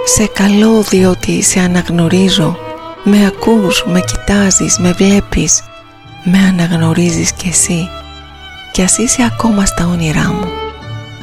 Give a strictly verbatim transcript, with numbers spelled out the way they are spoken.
Σε καλώ διότι σε αναγνωρίζω. Με ακούς, με κοιτάζεις, με βλέπεις. Με αναγνωρίζεις κι εσύ. Κι ας είσαι ακόμα στα όνειρά μου.